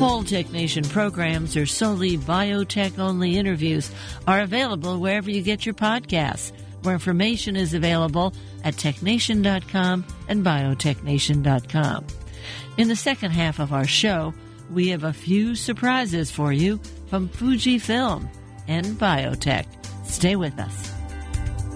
All Tech Nation programs are solely biotech-only interviews are available wherever you get your podcasts. More information is available at technation.com and biotechnation.com. In the second half of our show, we have a few surprises for you from Fujifilm and biotech. Stay with us.